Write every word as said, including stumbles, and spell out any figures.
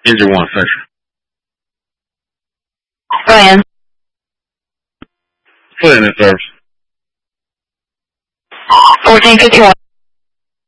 Engine one section. Ryan. Put in service. fourteen fifty-one.